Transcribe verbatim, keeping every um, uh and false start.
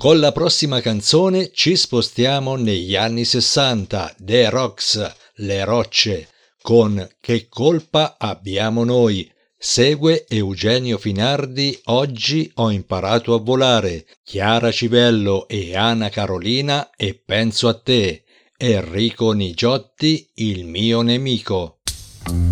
Con la prossima canzone ci spostiamo negli anni sessanta, The Rocks, Le Rocce, con Che colpa abbiamo noi. Segue Eugenio Finardi, Oggi ho imparato a volare, Chiara Civello e Ana Carolina e Penso a te, Enrico Nigiotti, Il mio nemico.